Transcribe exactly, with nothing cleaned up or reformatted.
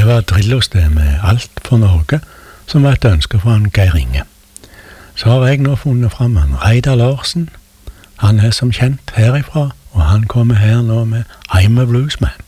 var Drillos det med Alt for Norge, som var et ønske fra en Geir Inge. Så har jeg nå funnet fram en Reidar Larsen. Han er som kjent herifra, og han kommer her nå med I'm a Bluesman.